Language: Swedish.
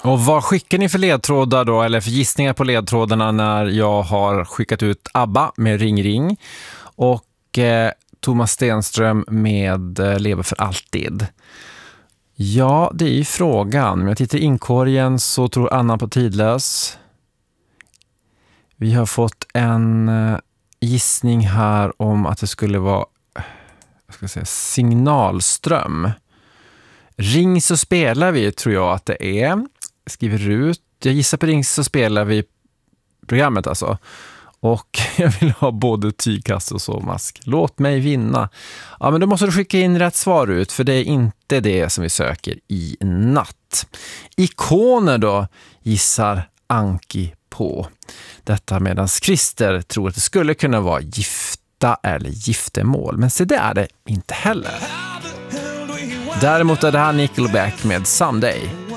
Och vad skickar ni för ledtrådar då, eller för gissningar på ledtrådarna när jag har skickat ut ABBA med Ring Ring och Thomas Stenström med Lever för alltid? Ja, det är ju frågan. Om jag tittar i inkorgen så tror Anna på Tidlös. Vi har fått en gissning här om att det skulle vara Signalström. Ring så spelar vi, tror jag att det är. Jag skriver ut. Jag gissar på Ring så spelar vi programmet alltså. Och jag vill ha både tygkasse och sovmask. Låt mig vinna. Ja, men då måste du skicka in rätt svar ut, för det är inte det som vi söker i natt. Ikoner då gissar Anki på. Detta medan Christer tror att det skulle kunna vara gifta eller giftermål. Men se, det är det inte heller. Däremot är det här Nickelback med Someday.